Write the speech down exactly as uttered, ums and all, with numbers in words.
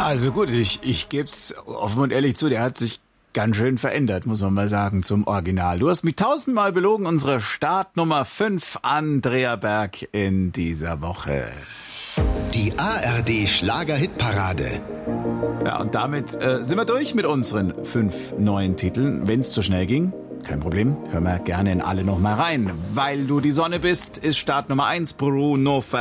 Also gut, ich, ich geb's offen und ehrlich zu, der hat sich ganz schön verändert, muss man mal sagen, zum Original. Du hast mich tausendmal belogen, unsere Startnummer fünf, Andrea Berg in dieser Woche. Die A R D Schlager-Hitparade. Ja, und damit äh, sind wir durch mit unseren fünf neuen Titeln. Wenn's zu schnell ging, kein Problem, hör mal gerne in alle noch mal rein. Weil du die Sonne bist, ist Start Nummer eins Bruno Fernandes.